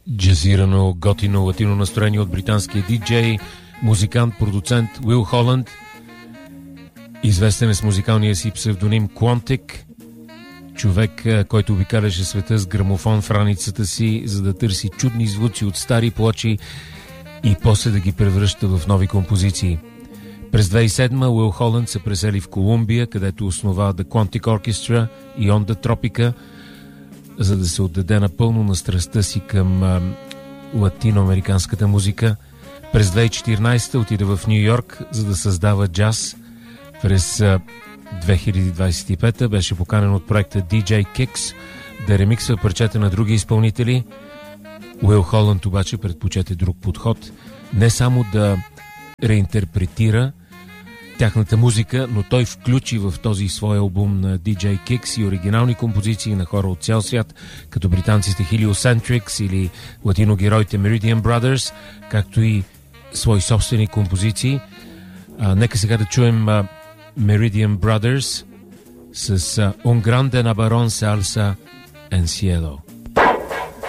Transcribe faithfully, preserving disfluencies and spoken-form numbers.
Джазирано, готино, латино настроение от британския диджей, музикант, продуцент Уил Холанд. Известен е с музикалния си псевдоним Quantic. Човек, който обикаляше света с грамофон в раницата си, за да търси чудни звуци от стари плочи и после да ги превръща в нови композиции. През две хиляди и седма Уил Холанд се пресели в Колумбия, където основа The Quantic Orchestra и Onda Tropica, за да се отдаде напълно на страстта си към а, латиноамериканската музика. През две хиляди и четиринадесета отиде в Ню Йорк, за да създава джаз. През а, две хиляди двадесет и пета беше поканен от проекта ди джей Kicks да ремиксва парчета на други изпълнители. Уил Холанд обаче предпочете друг подход. Не само да реинтерпретира тяхната музика, но той включи в този свой албум на ди джей Kicks и оригинални композиции на хора от цял свят, като британците Heliocentrics или латиногероите Meridian Brothers, както и свои собствени композиции. А, нека сега да чуем а, Meridian Brothers с а, Un grande nabarón salsa en cielo.